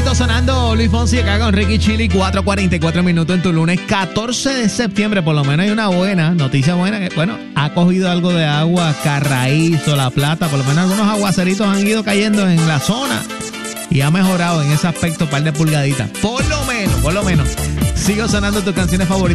Éxito sonando Luis Fonsi acá con Ricky Chili, 4:44 minutos en tu lunes 14 de septiembre. Por lo menos hay una buena noticia buena que, bueno, ha cogido algo de agua Carraízo, La Plata. Por lo menos algunos aguaceritos han ido cayendo en la zona y ha mejorado en ese aspecto un par de pulgaditas. Por lo menos. Sigo sonando tus canciones favoritas.